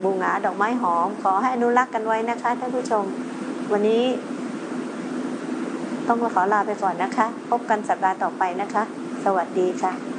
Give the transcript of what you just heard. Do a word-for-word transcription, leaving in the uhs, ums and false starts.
บูหงาดอกไม้หอมขอให้อนุรักษ์กันไว้นะคะท่านผู้ชมวันนี้ต้องขอลาไปก่อนนะคะพบกันสัปดาห์ต่อไปนะคะสวัสดีค่ะ